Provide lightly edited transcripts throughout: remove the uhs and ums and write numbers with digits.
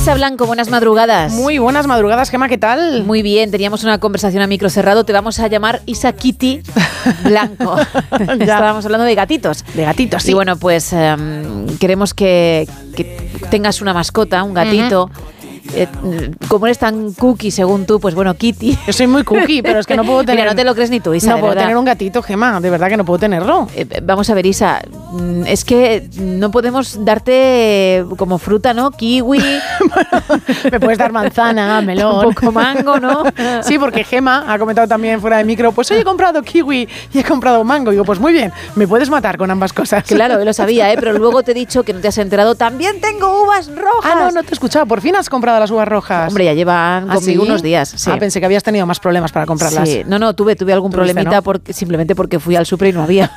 Isa Blanco, buenas madrugadas. Muy buenas madrugadas, Gemma, ¿qué tal? Muy bien, teníamos una conversación a micro cerrado. Te vamos a llamar Isa Kitty Blanco. Estábamos hablando de gatitos. De gatitos, sí. Y bueno, pues queremos que tengas una mascota, un gatito. Como eres tan cookie según tú, pues bueno, Kitty. Yo soy muy cookie, pero es que no puedo tener... Mira, no te lo crees ni tú, Isa. No puedo tener un gatito, Gemma, de verdad que no puedo tenerlo. Vamos a ver, Isa, es que no podemos darte como fruta, ¿no? Kiwi. Bueno, me puedes dar manzana, melón. Un poco mango, ¿no? Sí, porque Gemma ha comentado también fuera de micro, pues hoy he comprado kiwi y he comprado mango. Y digo, pues muy bien, me puedes matar con ambas cosas. Claro, yo lo sabía, pero luego te he dicho que no te has enterado. También tengo uvas rojas. Ah, no te he escuchado. Por fin has comprado las uvas rojas. Hombre, ya llevan conmigo unos días. Sí. Pensé que habías tenido más problemas para comprarlas. Sí, no, tuve algún problemita, ¿no? Simplemente porque fui al súper y no había.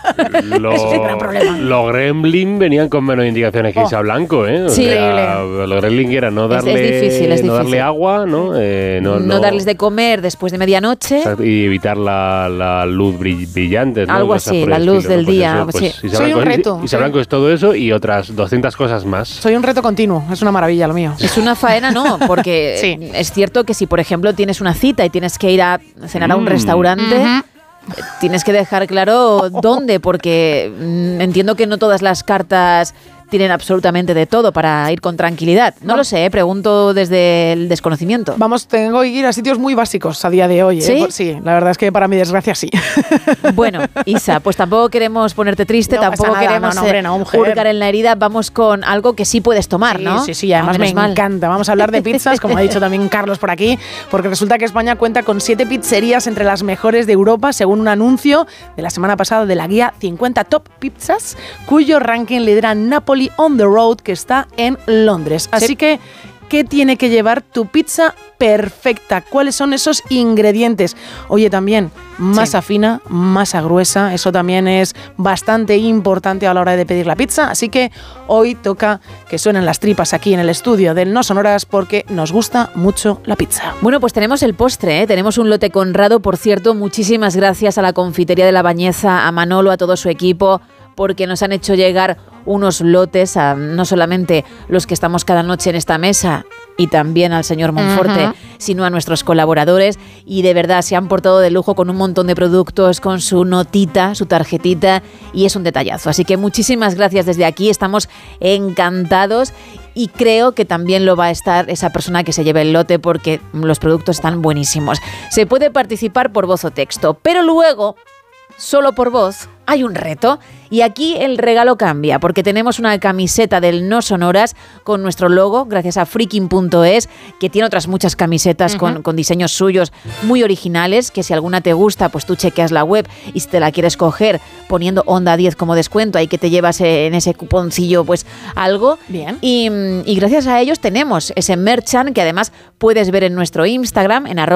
Los gremlin venían con menos indicaciones que Isa Blanco, ¿eh? Sí. Los gremlin que era no darle, es difícil. darle agua, ¿no? No darles de comer después de medianoche. Exacto, y evitar la luz brillante, ¿no? Algo así, la luz del día. Pues sí. Soy un reto. Isa Blanco es todo eso y otras 200 cosas más. Soy un reto continuo, es una maravilla lo mío. Es una faena, no, porque sí. Es cierto que si, por ejemplo, tienes una cita y tienes que ir a cenar a un restaurante, tienes que dejar claro dónde, porque entiendo que no todas las cartas tienen absolutamente de todo para ir con tranquilidad. No lo sé, pregunto desde el desconocimiento. Tengo que ir a sitios muy básicos a día de hoy. ¿Sí? Sí, la verdad es que para mi desgracia sí. Bueno, Isa, pues tampoco queremos ponerte triste, tampoco queremos hurgar en la herida. Vamos con algo que sí puedes tomar, sí, ¿no? Sí, además me encanta. Vamos a hablar de pizzas, como ha dicho también Carlos por aquí, porque resulta que España cuenta con 7 pizzerías entre las mejores de Europa, según un anuncio de la semana pasada de la guía 50 Top Pizzas, cuyo ranking lidera Napoli on the Road, que está en Londres. Así que, ¿qué tiene que llevar tu pizza perfecta? ¿Cuáles son esos ingredientes? Oye, también, masa fina, masa gruesa, eso también es bastante importante a la hora de pedir la pizza, así que hoy toca que suenen las tripas aquí en el estudio del No Sonoras porque nos gusta mucho la pizza. Bueno, pues tenemos el postre, ¿eh? Tenemos un lote Conrado, por cierto, muchísimas gracias a la confitería de La Bañeza, a Manolo, a todo su equipo, porque nos han hecho llegar unos lotes a no solamente los que estamos cada noche en esta mesa y también al señor Monforte, sino a nuestros colaboradores, y de verdad se han portado de lujo con un montón de productos, con su notita, su tarjetita, y es un detallazo. Así que muchísimas gracias desde aquí, estamos encantados y creo que también lo va a estar esa persona que se lleve el lote porque los productos están buenísimos. Se puede participar por voz o texto, pero luego, solo por voz, hay un reto y aquí el regalo cambia porque tenemos una camiseta del No Sonoras con nuestro logo gracias a freaking.es, que tiene otras muchas camisetas con diseños suyos muy originales, que si alguna te gusta pues tú chequeas la web y si te la quieres coger poniendo Onda 10 como descuento, ahí que te llevas en ese cuponcillo pues algo. Bien. Y gracias a ellos tenemos ese merchan que además puedes ver en nuestro Instagram en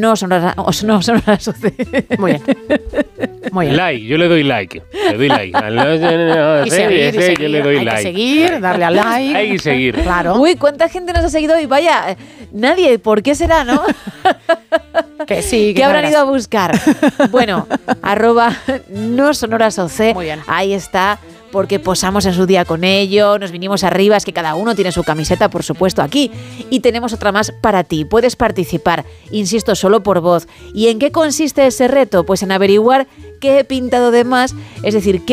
@nosonoras. Muy bien. Muy bien. Like, yo le doy like. Le doy like. Y seguir. Yo le doy hay like. Que seguir, darle al like. Hay que seguir. Claro. Uy, ¿cuánta gente nos ha seguido hoy? Vaya, nadie. ¿Por qué será, no? Que sí. ¿Qué habrán ido a buscar? Bueno, @nosonorasoc. Muy bien. Ahí está. Porque posamos en su día con ello, nos vinimos arriba, es que cada uno tiene su camiseta, por supuesto, aquí. Y tenemos otra más para ti. Puedes participar, insisto, solo por voz. ¿Y en qué consiste ese reto? Pues en averiguar qué he pintado de más, es decir, qué